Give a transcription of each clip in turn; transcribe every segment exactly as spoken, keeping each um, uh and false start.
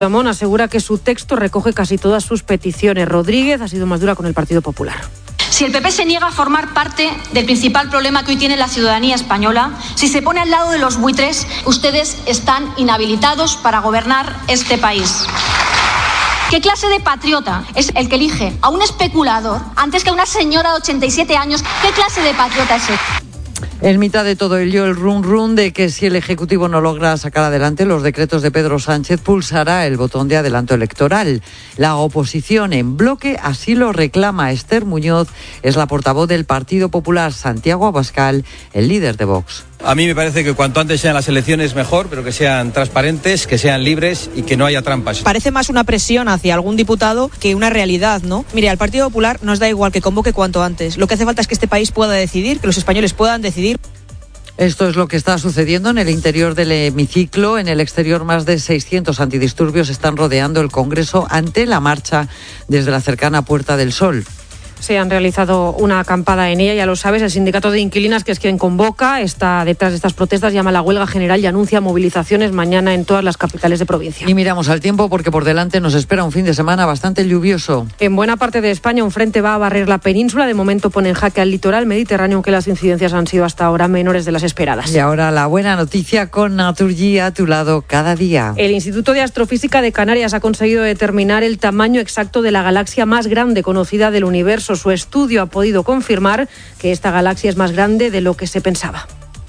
Puigdemont asegura que su texto recoge casi todas sus peticiones. Rodríguez ha sido más dura con el Partido Popular. Si el P P se niega a formar parte del principal problema que hoy tiene la ciudadanía española, si se pone al lado de los buitres, ustedes están inhabilitados para gobernar este país. ¿Qué clase de patriota es el que elige a un especulador antes que a una señora de ochenta y siete años? ¿Qué clase de patriota es ese? En mitad de todo ello, el run run de que si el Ejecutivo no logra sacar adelante los decretos de Pedro Sánchez, pulsará el botón de adelanto electoral. La oposición en bloque así lo reclama. Esther Muñoz es la portavoz del Partido Popular. Santiago Abascal, el líder de Vox. A mí me parece que cuanto antes sean las elecciones mejor, pero que sean transparentes, que sean libres y que no haya trampas. Parece más una presión hacia algún diputado que una realidad, ¿no? Mire, al Partido Popular nos da igual que convoque cuanto antes. Lo que hace falta es que este país pueda decidir, que los españoles puedan decidir. Esto es lo que está sucediendo en el interior del hemiciclo. En el exterior, más de seiscientos antidisturbios están rodeando el Congreso ante la marcha desde la cercana Puerta del Sol. Se han realizado una acampada en ella, ya lo sabes, el sindicato de inquilinas, que es quien convoca, está detrás de estas protestas, llama a la huelga general y anuncia movilizaciones mañana en todas las capitales de provincia. Y miramos al tiempo porque por delante nos espera un fin de semana bastante lluvioso. En buena parte de España un frente va a barrer la península, de momento pone en jaque al litoral mediterráneo, aunque las incidencias han sido hasta ahora menores de las esperadas. Y ahora la buena noticia con Naturgy a tu lado cada día. El Instituto de Astrofísica de Canarias ha conseguido determinar el tamaño exacto de la galaxia más grande conocida del universo. Su estudio ha podido confirmar que esta galaxia es más grande de lo que se pensaba.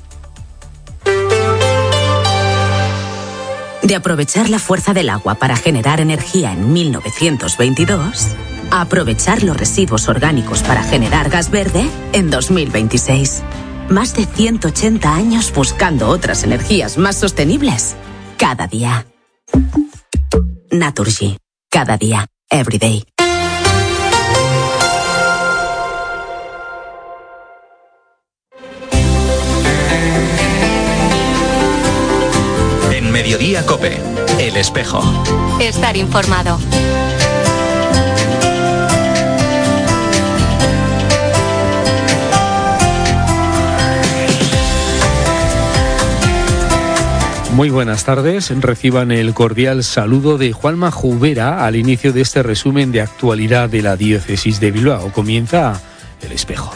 De aprovechar la fuerza del agua para generar energía en mil novecientos veintidós, a aprovechar los residuos orgánicos para generar gas verde en dos mil veintiséis. Más de ciento ochenta años buscando otras energías más sostenibles cada día. Naturgy. Cada día. Every day. Mediodía COPE, El Espejo. Estar informado. Muy buenas tardes, reciban el cordial saludo de Juanma Jubera al inicio de este resumen de actualidad de la diócesis de Bilbao. Comienza El Espejo.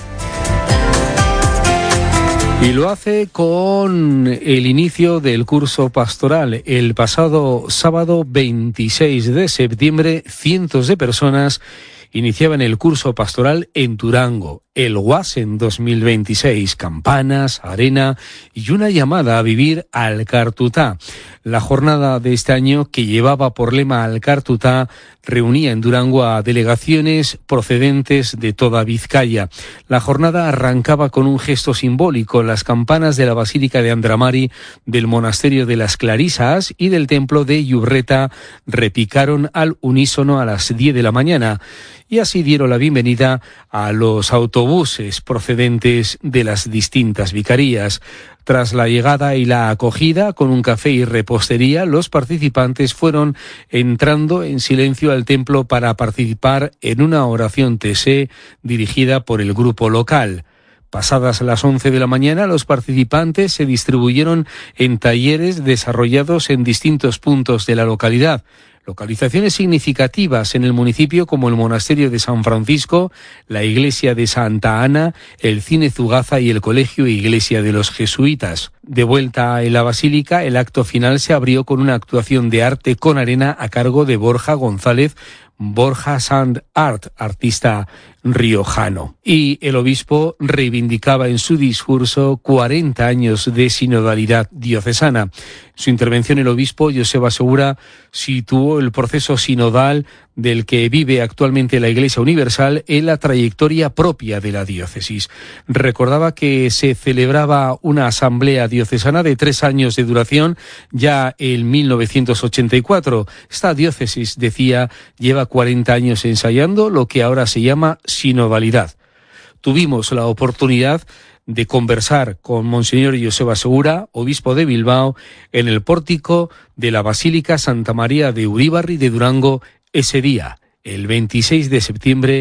Y lo hace con el inicio del curso pastoral. El pasado sábado veintiséis de septiembre, cientos de personas iniciaban el curso pastoral en Durango, el Guasen dos mil veintiséis, campanas, arena y una llamada a vivir Alkartuta. La jornada de este año, que llevaba por lema Alkartuta, reunía en Durango a delegaciones procedentes de toda Vizcaya. La jornada arrancaba con un gesto simbólico. Las campanas de la Basílica de Andramari, del Monasterio de las Clarisas y del Templo de Yurreta repicaron al unísono a las diez de la mañana. Y así dieron la bienvenida a los autobuses procedentes de las distintas vicarías. Tras la llegada y la acogida con un café y repostería, los participantes fueron entrando en silencio al templo para participar en una oración tesé dirigida por el grupo local. Pasadas las once de la mañana, los participantes se distribuyeron en talleres desarrollados en distintos puntos de la localidad. Localizaciones significativas en el municipio como el Monasterio de San Francisco, la Iglesia de Santa Ana, el Cine Zugaza y el Colegio e Iglesia de los Jesuitas. De vuelta en la Basílica, el acto final se abrió con una actuación de arte con arena a cargo de Borja González, Borja Sand Art, artista riojano. Y el obispo reivindicaba en su discurso cuarenta años de sinodalidad diocesana. En su intervención, el obispo Joseba Segura situó el proceso sinodal del que vive actualmente la Iglesia Universal en la trayectoria propia de la diócesis. Recordaba que se celebraba una asamblea diocesana de tres años de duración ya en mil novecientos ochenta y cuatro. Esta diócesis, decía, lleva cuarenta años ensayando lo que ahora se llama sinodalidad. Tuvimos la oportunidad de conversar con Monseñor Joseba Segura, obispo de Bilbao, en el pórtico de la Basílica Santa María de Uribarri de Durango, ese día, el veintiséis de septiembre,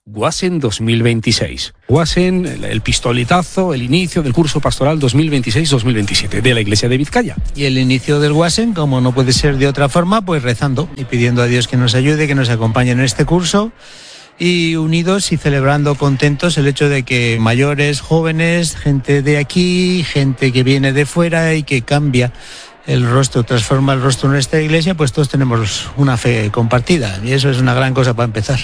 Guasen dos mil veintiséis. Guasen, el, el pistoletazo, el inicio del curso pastoral dos mil veintiséis dos mil veintisiete de la Iglesia de Vizcaya. Y el inicio del Guasen, como no puede ser de otra forma, pues rezando y pidiendo a Dios que nos ayude, que nos acompañe en este curso, y unidos y celebrando contentos el hecho de que mayores, jóvenes, gente de aquí, gente que viene de fuera y que cambia el rostro, transforma el rostro de nuestra iglesia, pues todos tenemos una fe compartida y eso es una gran cosa para empezar.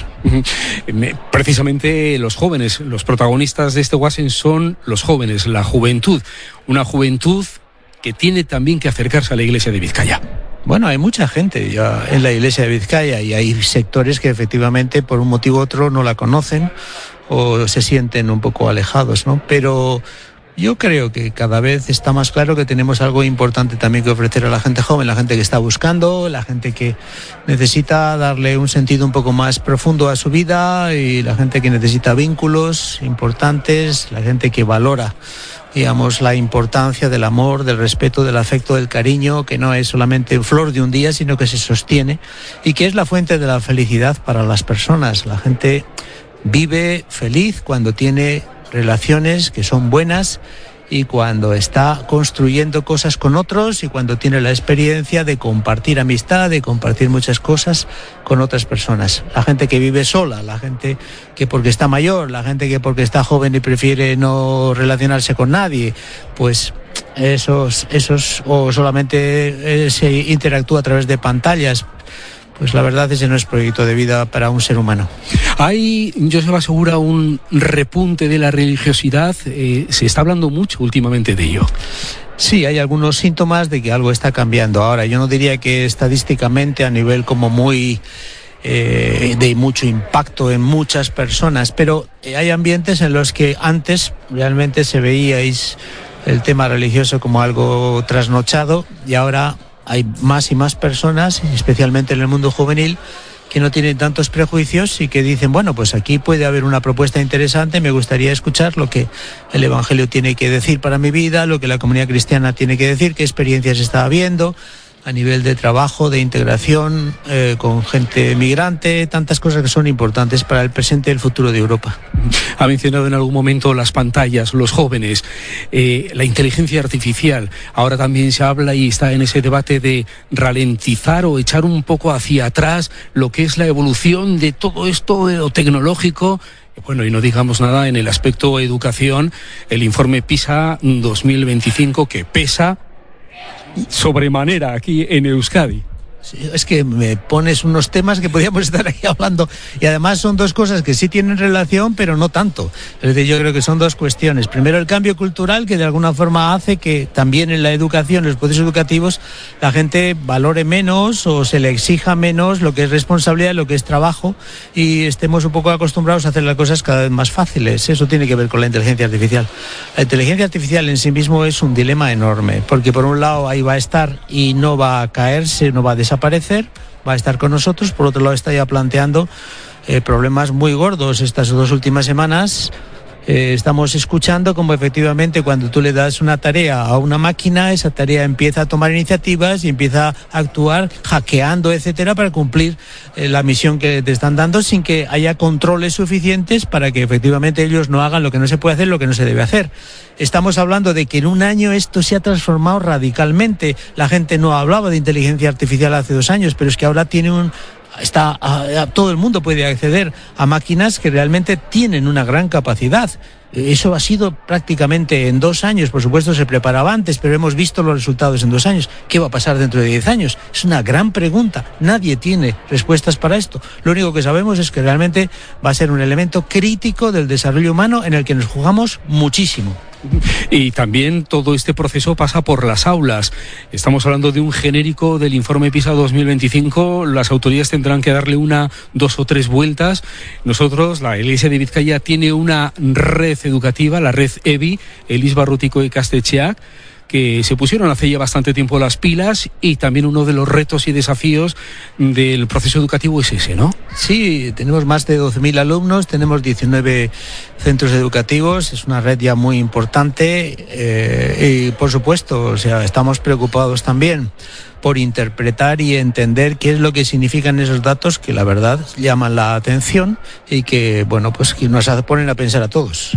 Precisamente los jóvenes, los protagonistas de este Guasen son los jóvenes, la juventud, una juventud que tiene también que acercarse a la iglesia de Vizcaya. Bueno, hay mucha gente ya en la iglesia de Vizcaya y hay sectores que efectivamente por un motivo u otro no la conocen o se sienten un poco alejados, ¿no? Pero yo creo que cada vez está más claro que tenemos algo importante también que ofrecer a la gente joven, la gente que está buscando, la gente que necesita darle un sentido un poco más profundo a su vida y la gente que necesita vínculos importantes, la gente que valora, digamos, la importancia del amor, del respeto, del afecto, del cariño, que no es solamente flor de un día, sino que se sostiene y que es la fuente de la felicidad para las personas. La gente vive feliz cuando tiene relaciones que son buenas y cuando está construyendo cosas con otros y cuando tiene la experiencia de compartir amistad, de compartir muchas cosas con otras personas. La gente que vive sola, la gente que porque está mayor, la gente que porque está joven y prefiere no relacionarse con nadie, pues esos, esos o solamente se interactúa a través de pantallas. Pues la verdad ese no es proyecto de vida para un ser humano. Hay, yo se lo aseguro, un repunte de la religiosidad. Eh, se está hablando mucho últimamente de ello. Sí, hay algunos síntomas de que algo está cambiando. Ahora, yo no diría que estadísticamente a nivel como muy eh, de mucho impacto en muchas personas, pero hay ambientes en los que antes realmente se veíais el tema religioso como algo trasnochado y ahora hay más y más personas, especialmente en el mundo juvenil, que no tienen tantos prejuicios y que dicen, bueno, pues aquí puede haber una propuesta interesante, me gustaría escuchar lo que el Evangelio tiene que decir para mi vida, lo que la comunidad cristiana tiene que decir, qué experiencias está habiendo a nivel de trabajo, de integración eh, con gente migrante, tantas cosas que son importantes para el presente y el futuro de Europa. Ha mencionado en algún momento las pantallas, los jóvenes, eh, la inteligencia artificial. Ahora también se habla y está en ese debate de ralentizar o echar un poco hacia atrás lo que es la evolución de todo esto de lo tecnológico. Bueno, y no digamos nada en el aspecto educación, el informe PISA dos mil veinticinco que pesa sobremanera aquí en Euskadi. Sí, es que me pones unos temas que podríamos estar aquí hablando y además son dos cosas que sí tienen relación pero no tanto. Es decir, yo creo que son dos cuestiones. Primero, el cambio cultural que de alguna forma hace que también en la educación, en los procesos educativos, la gente valore menos o se le exija menos lo que es responsabilidad, lo que es trabajo y estemos un poco acostumbrados a hacer las cosas cada vez más fáciles. Eso tiene que ver con la inteligencia artificial. La inteligencia artificial en sí mismo es un dilema enorme porque por un lado ahí va a estar y no va a caerse, no va a desaparecer aparecer, va a estar con nosotros. Por otro lado está ya planteando eh, problemas muy gordos estas dos últimas semanas. Eh, estamos escuchando como efectivamente cuando tú le das una tarea a una máquina, esa tarea empieza a tomar iniciativas y empieza a actuar hackeando, etcétera, para cumplir eh, la misión que te están dando sin que haya controles suficientes para que efectivamente ellos no hagan lo que no se puede hacer, lo que no se debe hacer. Estamos hablando de que en un año esto se ha transformado radicalmente. La gente no hablaba de inteligencia artificial hace dos años, pero es que ahora tiene un... Está, a, a, todo el mundo puede acceder a máquinas que realmente tienen una gran capacidad. Eso ha sido prácticamente en dos años. Por supuesto se preparaba antes, pero hemos visto los resultados en dos años. ¿Qué va a pasar dentro de diez años? Es una gran pregunta. Nadie tiene respuestas para esto. Lo único que sabemos es que realmente va a ser un elemento crítico del desarrollo humano en el que nos jugamos muchísimo. Y también todo este proceso pasa por las aulas. Estamos hablando de un genérico del informe PISA dos mil veinticinco. Las autoridades tendrán que darle una, dos o tres vueltas. Nosotros, la Iglesia de Vizcaya, tiene una red educativa, la red E B I, Elis Barrutiko y Castetxeak, que se pusieron hace ya bastante tiempo las pilas y también uno de los retos y desafíos del proceso educativo es ese, ¿no? Sí, tenemos más de doce mil alumnos, tenemos diecinueve centros educativos, es una red ya muy importante eh, y por supuesto, o sea, estamos preocupados también por interpretar y entender qué es lo que significan esos datos que la verdad llaman la atención y que, bueno, pues que nos ponen a pensar a todos.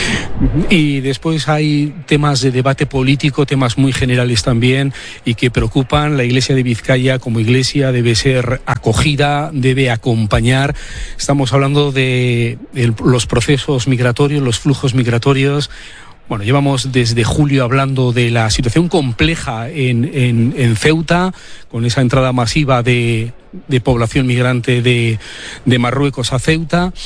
Y después hay temas de debate político, temas muy generales también y que preocupan. La Iglesia de Vizcaya como iglesia debe ser acogida, debe acompañar. Estamos hablando de el, los procesos migratorios, los flujos migratorios. Bueno, llevamos desde julio hablando de la situación compleja en, en, en Ceuta, con esa entrada masiva de, de población migrante de, de Marruecos a Ceuta,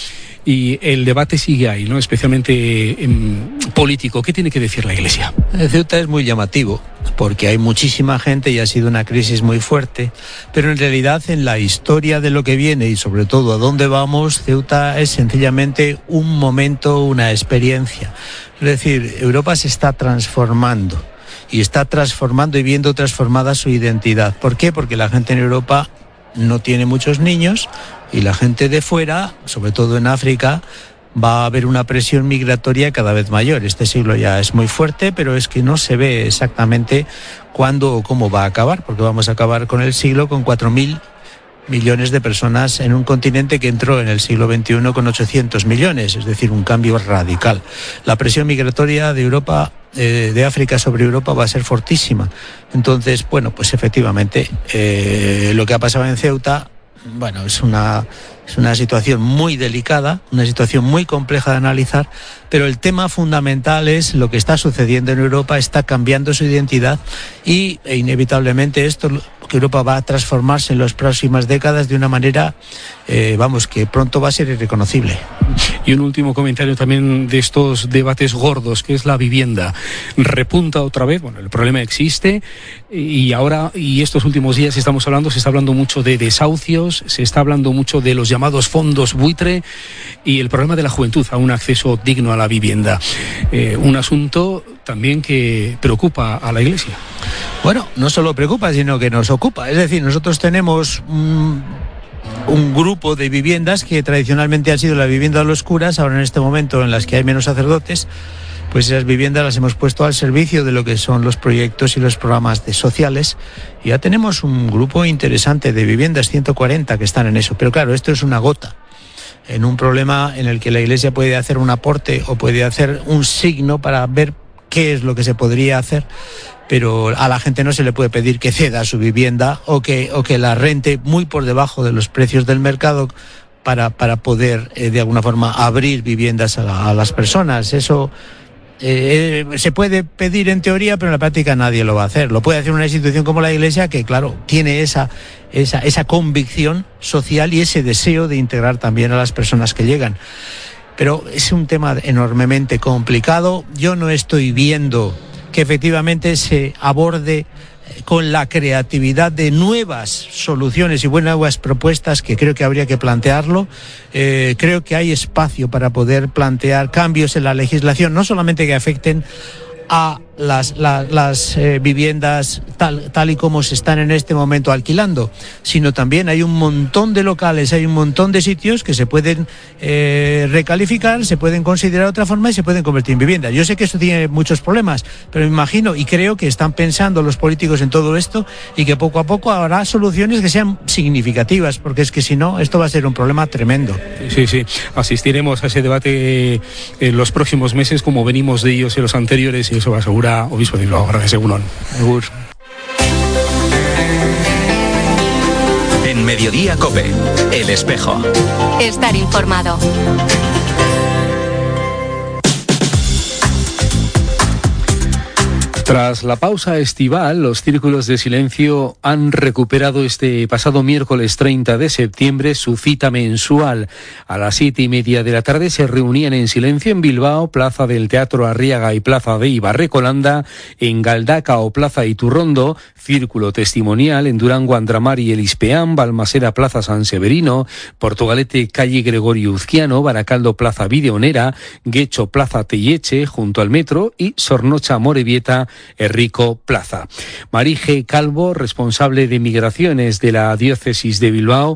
y el debate sigue ahí, ¿no? Especialmente en, político. ¿Qué tiene que decir la Iglesia? Ceuta es muy llamativo, porque hay muchísima gente y ha sido una crisis muy fuerte, pero en realidad en la historia de lo que viene y sobre todo a dónde vamos, Ceuta es sencillamente un momento, una experiencia. Es decir, Europa se está transformando y está transformando y viendo transformada su identidad. ¿Por qué? Porque la gente en Europa no tiene muchos niños y la gente de fuera, sobre todo en África, va a haber una presión migratoria cada vez mayor. Este siglo ya es muy fuerte, pero es que no se ve exactamente cuándo o cómo va a acabar, porque vamos a acabar con el siglo con cuatro mil millones de personas en un continente que entró en el siglo veintiuno con ochocientos millones, es decir, un cambio radical. La presión migratoria de Europa, eh, de África sobre Europa va a ser fortísima. Entonces, bueno, pues efectivamente, eh, lo que ha pasado en Ceuta, bueno, es una, es una situación muy delicada, una situación muy compleja de analizar, pero el tema fundamental es lo que está sucediendo en Europa, está cambiando su identidad y e inevitablemente esto, que Europa va a transformarse en las próximas décadas de una manera, eh, vamos, que pronto va a ser irreconocible. Y un último comentario también de estos debates gordos, que es la vivienda. Repunta otra vez, bueno, el problema existe y ahora, y estos últimos días estamos hablando, se está hablando mucho de desahucios, se está hablando mucho de los llamados fondos buitre y el problema de la juventud a un acceso digno a la vivienda. Eh, un asunto también que preocupa a la Iglesia. Bueno, no solo preocupa, sino que nos ocupa. Es decir, nosotros tenemos un, un grupo de viviendas que tradicionalmente han sido la vivienda de los curas, ahora en este momento en las que hay menos sacerdotes, pues esas viviendas las hemos puesto al servicio de lo que son los proyectos y los programas de sociales. Y ya tenemos un grupo interesante de viviendas, ciento cuarenta que están en eso. Pero claro, esto es una gota en un problema en el que la Iglesia puede hacer un aporte o puede hacer un signo para ver qué es lo que se podría hacer, pero a la gente no se le puede pedir que ceda su vivienda o que, o que la rente muy por debajo de los precios del mercado para, para poder eh, de alguna forma abrir viviendas a, la, a las personas. Eso eh, se puede pedir en teoría, pero en la práctica nadie lo va a hacer. Lo puede hacer una institución como la Iglesia que, claro, tiene esa, esa, esa convicción social y ese deseo de integrar también a las personas que llegan. Pero es un tema enormemente complicado. Yo no estoy viendo que efectivamente se aborde con la creatividad de nuevas soluciones y buenas nuevas propuestas, que creo que habría que plantearlo. Eh, creo que hay espacio para poder plantear cambios en la legislación, no solamente que afecten a las, la, las eh, viviendas tal, tal y como se están en este momento alquilando, sino también hay un montón de locales, hay un montón de sitios que se pueden eh, recalificar, se pueden considerar de otra forma y se pueden convertir en viviendas. Yo sé que esto tiene muchos problemas, pero me imagino y creo que están pensando los políticos en todo esto y que poco a poco habrá soluciones que sean significativas, porque es que si no, esto va a ser un problema tremendo. Sí, sí, asistiremos a ese debate en los próximos meses, como venimos de ellos en los anteriores, y eso va a asegurar Obispo de Bilbao. Gracias, Egunon. En Mediodía COPE, El Espejo. Estar informado. Tras la pausa estival, los círculos de silencio han recuperado este pasado miércoles treinta de septiembre su cita mensual. A las siete y media de la tarde se reunían en silencio en Bilbao, Plaza del Teatro Arriaga y Plaza de Ibarrecolanda, en Galdakao, Plaza Iturrondo, Círculo Testimonial en Durango, Andramari, El Ispeán, Balmaseda, Plaza San Severino, Portugalete, Calle Gregorio Uzquiano, Baracaldo, Plaza Videonera, Guecho, Plaza Telleche, junto al metro, y Sornocha, Amorebieta, Errico Plaza. Marije Calvo, responsable de migraciones de la diócesis de Bilbao,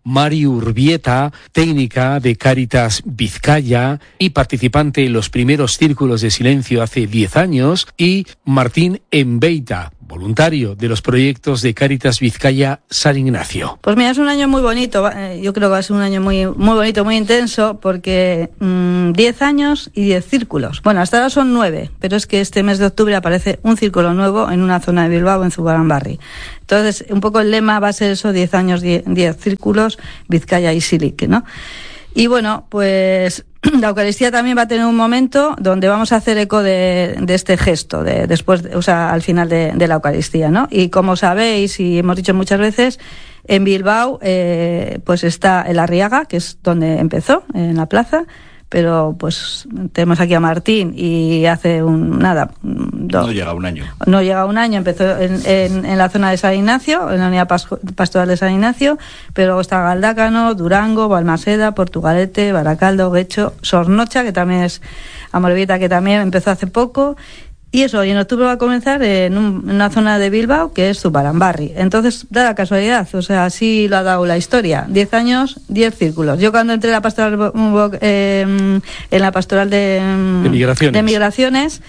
Mari Urbieta, técnica de Cáritas Vizcaya y participante en los primeros círculos de silencio hace diez años, y Martín Embeita, voluntario de los proyectos de Cáritas Vizcaya San Ignacio. Pues mira, es un año muy bonito, yo creo que va a ser un año muy muy bonito, muy intenso, porque mmm, diez años y diez círculos. Bueno, hasta ahora son nueve, pero es que este mes de octubre aparece un círculo nuevo en una zona de Bilbao, en Zubaranbarri. Entonces, un poco el lema va a ser eso, diez años, diez círculos, Vizcaya y Silic, ¿no? Y bueno, pues la Eucaristía también va a tener un momento donde vamos a hacer eco de, de este gesto, de después, o sea, al final de, de la Eucaristía, ¿no? Y como sabéis, y hemos dicho muchas veces, en Bilbao, eh, pues está el Arriaga, que es donde empezó, en la plaza, pero pues tenemos aquí a Martín y hace un, nada, dos, no llega a un año. No llega a un año, empezó en, en, en la zona de San Ignacio, en la unidad pastoral de San Ignacio, pero luego está Galdácano, Durango, Balmaseda, Portugalete, Baracaldo, Guecho, Sornocha, que también es Amorebieta, que también empezó hace poco. Y eso, y en octubre va a comenzar en, un, en una zona de Bilbao que es Zubaranbarri. Entonces, da la casualidad, o sea, así lo ha dado la historia. Diez años, diez círculos. Yo cuando entré en la pastoral, eh, en la pastoral de, de, migraciones. de migraciones,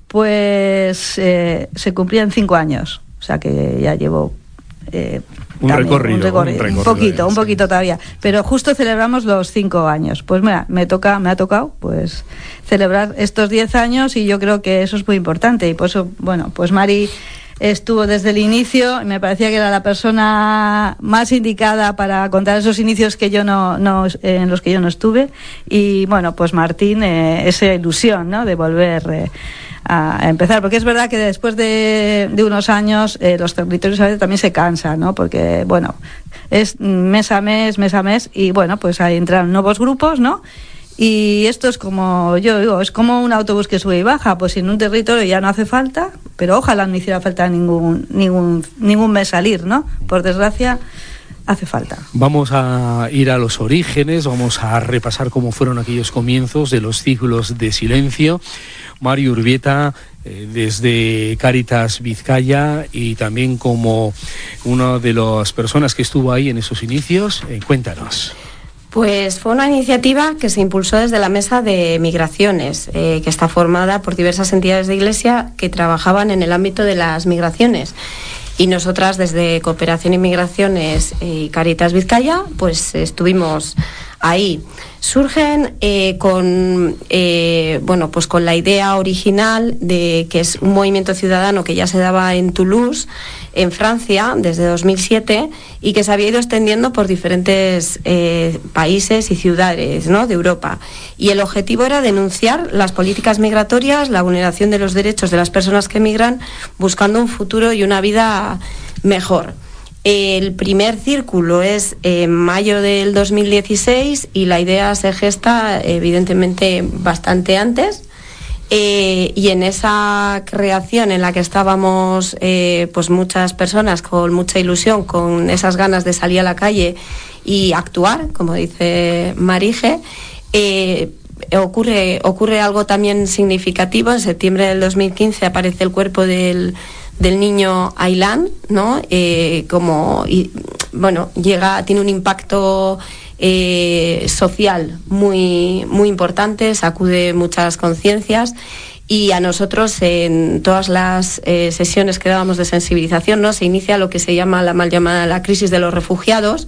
pues eh, se cumplían cinco años. O sea que ya llevo... Eh, Un también, recorrido, un recorrido, un recorrido, un poquito, sí. un poquito todavía. Pero justo celebramos los cinco años. Pues mira, me toca, me ha tocado, pues, celebrar estos diez años y yo creo que eso es muy importante. Y por eso, bueno, pues Mari estuvo desde el inicio y me parecía que era la persona más indicada para contar esos inicios que yo no, no en los que yo no estuve. Y bueno, pues Martín, eh, esa ilusión, ¿no?, de volver... Eh, a empezar, porque es verdad que después de, de unos años eh, los territorios a veces también se cansan, ¿no? Porque, bueno, es mes a mes, mes a mes, y bueno, pues ahí entran nuevos grupos, ¿no? Y esto es como, yo digo, es como un autobús que sube y baja, pues en un territorio ya no hace falta, pero ojalá no hiciera falta ningún, ningún, ningún mes salir, ¿no? Por desgracia, hace falta. Vamos a ir a los orígenes, vamos a repasar cómo fueron aquellos comienzos de los ciclos de silencio. Mari Urbieta, eh, desde Cáritas Vizcaya y también como una de las personas que estuvo ahí en esos inicios, eh, cuéntanos. Pues fue una iniciativa que se impulsó desde la Mesa de Migraciones, eh, que está formada por diversas entidades de Iglesia que trabajaban en el ámbito de las migraciones. Y nosotras desde Cooperación y Migraciones y Cáritas Vizcaya, pues estuvimos ahí. Surgen eh, con eh, bueno, pues con la idea original de que es un movimiento ciudadano que ya se daba en Toulouse, en Francia, desde dos mil siete, y que se había ido extendiendo por diferentes eh, países y ciudades, ¿no?, de Europa. Y el objetivo era denunciar las políticas migratorias, la vulneración de los derechos de las personas que emigran, buscando un futuro y una vida mejor. El primer círculo es en mayo del dos mil dieciséis y la idea se gesta evidentemente bastante antes. Eh, y en esa creación en la que estábamos eh, pues muchas personas con mucha ilusión, con esas ganas de salir a la calle y actuar, como dice Marije, eh, ocurre, ocurre algo también significativo. En septiembre del dos mil quince aparece el cuerpo del, del niño Ailán, ¿no? Eh, como, y, bueno, llega, tiene un impacto Eh, social muy, muy importante, sacude muchas conciencias, y a nosotros en todas las eh, sesiones que dábamos de sensibilización, ¿no?, se inicia lo que se llama la mal llamada la crisis de los refugiados,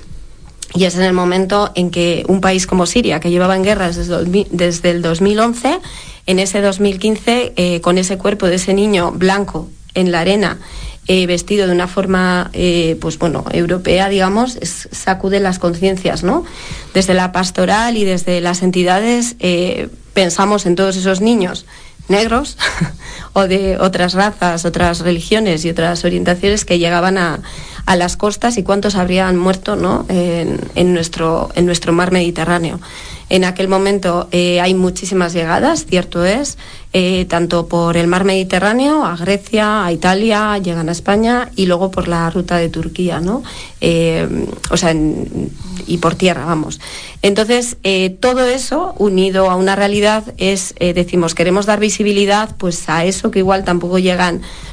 y es en el momento en que un país como Siria, que llevaba en guerra desde, desde el dos mil once, en ese dos mil quince, eh, con ese cuerpo de ese niño blanco en la arena, Eh, vestido de una forma, eh, pues bueno, europea, digamos, es, sacude las conciencias, ¿no? Desde la pastoral y desde las entidades eh, pensamos en todos esos niños negros o de otras razas, otras religiones y otras orientaciones que llegaban a, a las costas, y cuántos habrían muerto, ¿no?, en, en, nuestro, en nuestro mar Mediterráneo. En aquel momento eh, hay muchísimas llegadas, cierto es, eh, tanto por el mar Mediterráneo, a Grecia, a Italia, llegan a España, y luego por la ruta de Turquía, ¿no? Eh, o sea, en, y por tierra, vamos. Entonces, eh, todo eso, unido a una realidad, es, eh, decimos, queremos dar visibilidad pues a eso que igual tampoco llegan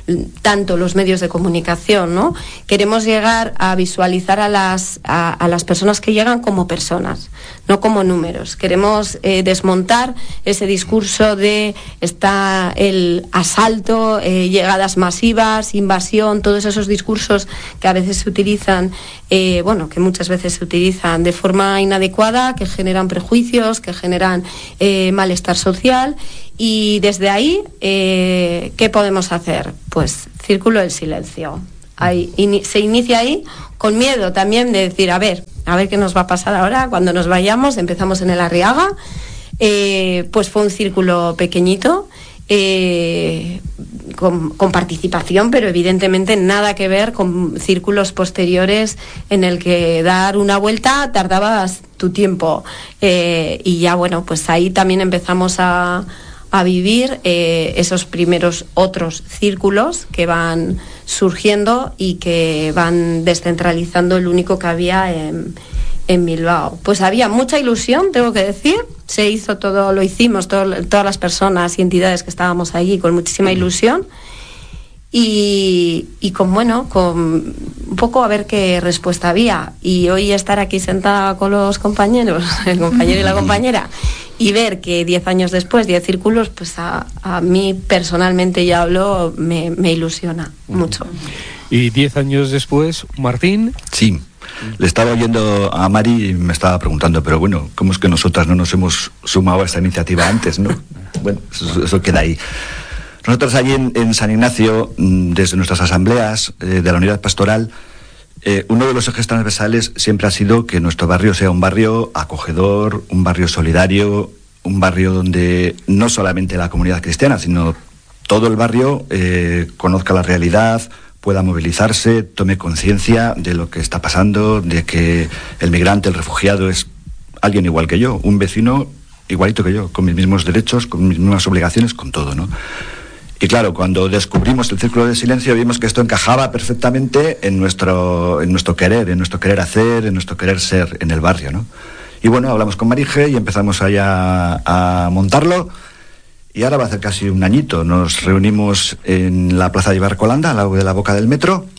tanto los medios de comunicación, ¿no? Queremos llegar a visualizar a las, a, a las personas que llegan como personas, no como números. Queremos eh, desmontar ese discurso de está el asalto, eh, llegadas masivas, invasión, todos esos discursos que a veces se utilizan, eh, bueno, que muchas veces se utilizan de forma inadecuada, que generan prejuicios, que generan eh, malestar social. Y desde ahí, eh, ¿qué podemos hacer? Pues círculo del silencio. Ahí, in, se inicia ahí con miedo también de decir, a ver, a ver qué nos va a pasar ahora cuando nos vayamos. Empezamos en el Arriaga, eh, pues fue un círculo pequeñito, eh, con, con participación, pero evidentemente nada que ver con círculos posteriores en el que dar una vuelta tardabas tu tiempo. Eh, y ya, bueno, pues ahí también empezamos a... a vivir eh, esos primeros otros círculos que van surgiendo y que van descentralizando el único que había en, en Bilbao. Pues había mucha ilusión, tengo que decir, se hizo todo, lo hicimos todo, todas las personas y entidades que estábamos allí con muchísima ilusión y, y con, bueno, con un poco a ver qué respuesta había. Y hoy estar aquí sentada con los compañeros, el compañero y la compañera, y ver que diez años después, diez círculos, pues a, a mí personalmente, ya hablo, me, me ilusiona mucho. Y diez años después, Martín. Sí, le estaba oyendo a Mari y me estaba preguntando, pero bueno, ¿cómo es que nosotras no nos hemos sumado a esta iniciativa antes, no? Bueno, eso, eso queda ahí. Nosotros allí en, en San Ignacio, desde nuestras asambleas eh, de la unidad pastoral, Eh, uno de los ejes transversales siempre ha sido que nuestro barrio sea un barrio acogedor, un barrio solidario, un barrio donde no solamente la comunidad cristiana, sino todo el barrio eh, conozca la realidad, pueda movilizarse, tome conciencia de lo que está pasando, de que el migrante, el refugiado es alguien igual que yo, un vecino igualito que yo, con mis mismos derechos, con mis mismas obligaciones, con todo, ¿no? Y claro, cuando descubrimos el círculo de silencio vimos que esto encajaba perfectamente en nuestro, en nuestro querer, en nuestro querer hacer, en nuestro querer ser en el barrio, ¿no? Y bueno, hablamos con Marije y empezamos allá a montarlo y ahora va a hacer casi un añito. Nos reunimos en la plaza de Ibarcolanda, al lado de la boca del metro.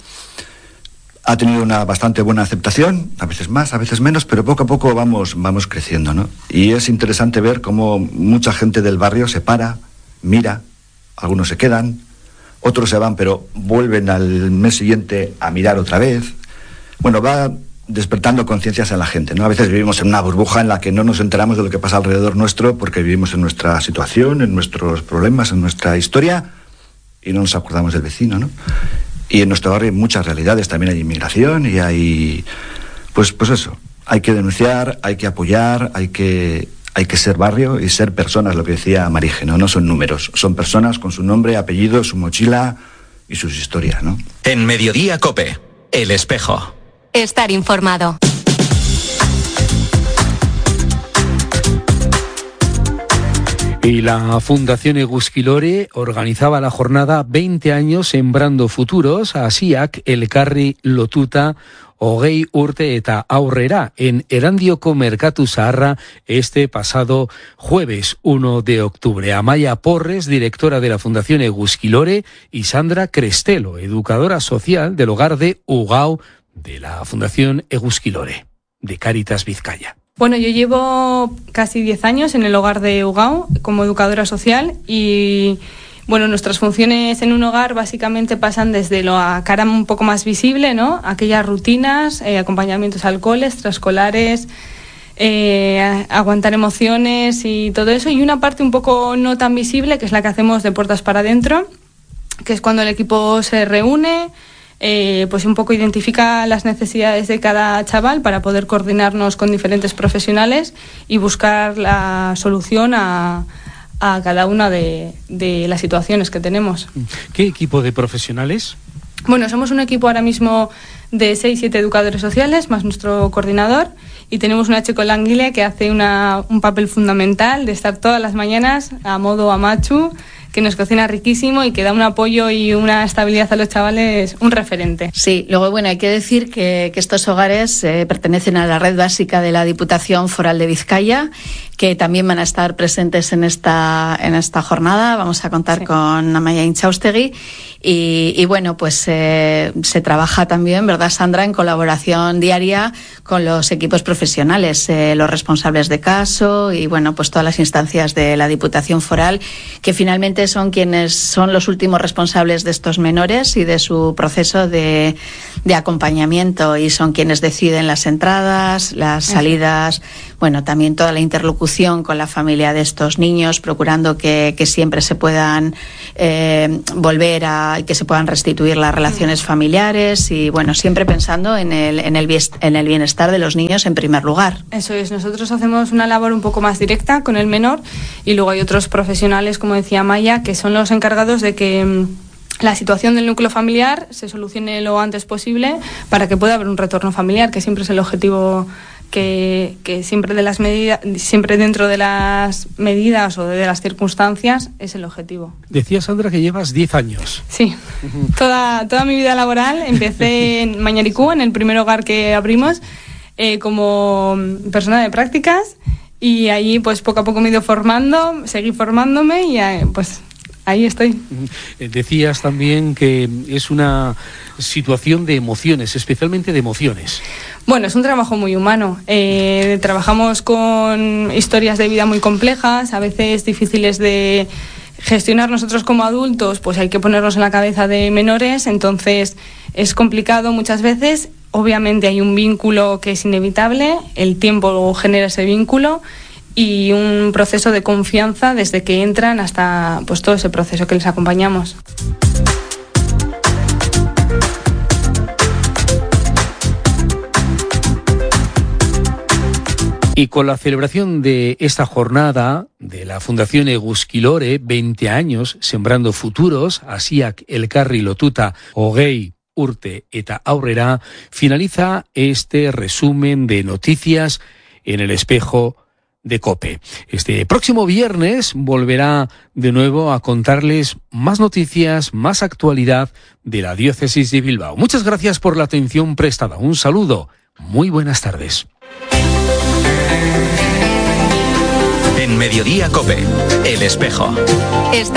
Ha tenido una bastante buena aceptación, a veces más, a veces menos, pero poco a poco vamos, vamos creciendo, ¿no? Y es interesante ver cómo mucha gente del barrio se para, mira. Algunos se quedan, otros se van, pero vuelven al mes siguiente a mirar otra vez. Bueno, va despertando conciencias en la gente, ¿no? A veces vivimos en una burbuja en la que no nos enteramos de lo que pasa alrededor nuestro porque vivimos en nuestra situación, en nuestros problemas, en nuestra historia y no nos acordamos del vecino, ¿no? Y en nuestro barrio hay muchas realidades, también hay inmigración y hay... Pues, pues eso, hay que denunciar, hay que apoyar, hay que... Hay que ser barrio y ser personas, lo que decía Marije, ¿no? No son números, son personas con su nombre, apellido, su mochila y sus historias, ¿no? En Mediodía COPE, El Espejo. Estar informado. Y la Fundación Eguzkilore organizaba la jornada veinte años Sembrando Futuros, asiak elkarri lotuta hogei urte eta aurrera en Erandioko Merkatu Zaharra este pasado jueves uno de octubre. Amaya Porres, directora de la Fundación Eguzkilore, y Sandra Crestelo, educadora social del hogar de Ugao de la Fundación Eguzkilore, de Cáritas Vizcaya. Bueno, yo llevo casi diez años en el hogar de Ugao como educadora social y... Bueno, nuestras funciones en un hogar básicamente pasan desde la cara un poco más visible, ¿no? Aquellas rutinas, eh, acompañamientos al cole, extraescolares, eh, aguantar emociones y todo eso. Y una parte un poco no tan visible, que es la que hacemos de puertas para adentro, que es cuando el equipo se reúne, eh, pues un poco identifica las necesidades de cada chaval para poder coordinarnos con diferentes profesionales y buscar la solución a... a cada una de, de las situaciones que tenemos. ¿Qué equipo de profesionales? Bueno, somos un equipo ahora mismo de seis, siete educadores sociales, más nuestro coordinador, y tenemos una chico Languile que hace una, un papel fundamental de estar todas las mañanas a modo amachu, que nos cocina riquísimo y que da un apoyo y una estabilidad a los chavales, un referente. Sí, luego bueno, hay que decir que, que estos hogares eh, pertenecen a la red básica de la Diputación Foral de Vizcaya, que también van a estar presentes en esta en esta jornada. Vamos a contar sí. con Amaia Inchaustegui y, y bueno, pues eh, se trabaja también, ¿verdad, Sandra?, en colaboración diaria con los equipos profesionales, eh, los responsables de caso y bueno, pues todas las instancias de la Diputación Foral, que finalmente son quienes son los últimos responsables de estos menores y de su proceso de, de acompañamiento, y son quienes deciden las entradas, las salidas, bueno, también toda la interlocución con la familia de estos niños, procurando que, que siempre se puedan eh, volver a, que se puedan restituir las relaciones familiares y bueno, siempre pensando en el, en el, en el bienestar de los niños en primer lugar. Eso es, nosotros hacemos una labor un poco más directa con el menor y luego hay otros profesionales, como decía Maya, que son los encargados de que la situación del núcleo familiar se solucione lo antes posible para que pueda haber un retorno familiar, que siempre es el objetivo. Que, que siempre de las medidas, siempre dentro de las medidas o de las circunstancias es el objetivo. Decía Sandra que llevas diez años. Sí, toda, toda mi vida laboral empecé en Mañaricú, en el primer hogar que abrimos, eh, como persona de prácticas, y allí pues poco a poco me he ido formando, seguí formándome y eh, pues ahí estoy. Decías también que es una situación de emociones, especialmente de emociones. Bueno, es un trabajo muy humano. Eh, trabajamos con historias de vida muy complejas, a veces difíciles de gestionar nosotros como adultos, pues hay que ponernos en la cabeza de menores, entonces es complicado muchas veces. Obviamente hay un vínculo que es inevitable, el tiempo genera ese vínculo y un proceso de confianza desde que entran hasta pues todo ese proceso que les acompañamos. Y con la celebración de esta jornada de la Fundación Eguzkilore, veinte años, sembrando futuros, asiak elkarri lotuta, hogei urte eta aurrera, finaliza este resumen de noticias en el espejo de COPE. Este próximo viernes volverá de nuevo a contarles más noticias, más actualidad de la diócesis de Bilbao. Muchas gracias por la atención prestada. Un saludo. Muy buenas tardes. En Mediodía COPE, El Espejo. Está